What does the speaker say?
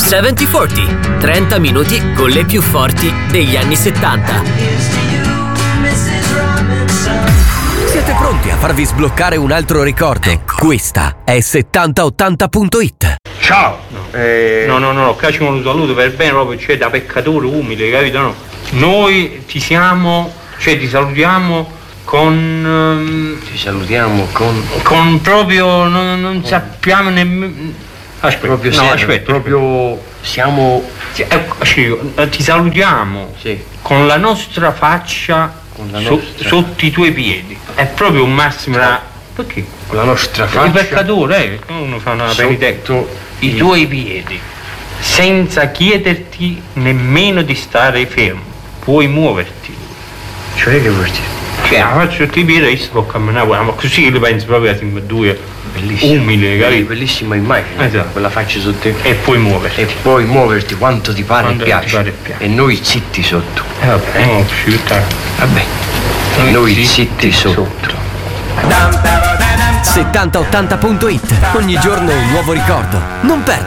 70-40, 30 minuti con le più forti degli anni 70. Siete pronti a farvi sbloccare un altro ricordo? Ecco. Questa è 7080.it. Ciao! No, qua ci vuole un saluto per bene, proprio, cioè, da peccatore umile, capito? No? Noi ti salutiamo con... Ti salutiamo con... Con proprio... non sappiamo nemmeno... Aspetta. Proprio siamo... Ti salutiamo, sì, con la nostra faccia sotto i tuoi piedi. È proprio un massimo... Perché? Con la nostra faccia... Il peccatore, uno fa una penitenza. I tuoi piedi, senza chiederti nemmeno di stare fermo. Puoi muoverti. Cioè, che vuol dire? Cioè, la faccia sotto i piedi e si può camminare, ma così le pensi proprio a due umili, capito? Bellissima immagine, esatto. Quella faccia sotto e puoi muoverti. E puoi muoverti quanto ti pare e piace. E noi zitti sotto. Vabbè, noi zitti sotto. 7080.it. Ogni giorno un nuovo ricordo. Non perderlo.